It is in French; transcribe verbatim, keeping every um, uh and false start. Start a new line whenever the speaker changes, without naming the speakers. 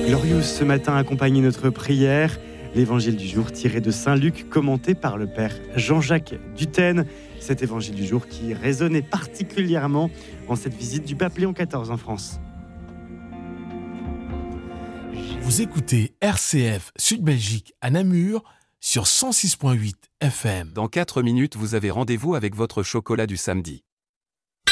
Glorious ce matin accompagne notre prière. L'évangile du jour tiré de Saint Luc, commenté par le père Jean-Jacques Dutène. Cet évangile du jour qui résonnait particulièrement en cette visite du pape Léon quatorze en France.
Vous écoutez R C F Sud-Belgique à Namur sur cent six virgule huit F M.
Dans quatre minutes, vous avez rendez-vous avec votre chocolat du samedi.